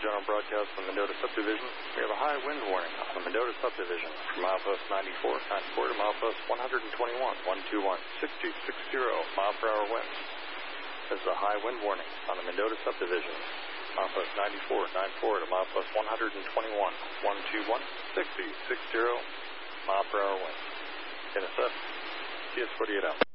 general broadcast from Mendota Subdivision. We have a high wind warning on the Mendota Subdivision from milepost 94 to milepost 121, 121, 60 mile per hour winds. This is a high wind warning on the Mendota Subdivision. Milepost 94 to milepost 121, 121, 60 mile per hour winds. NSF, TS 48 out.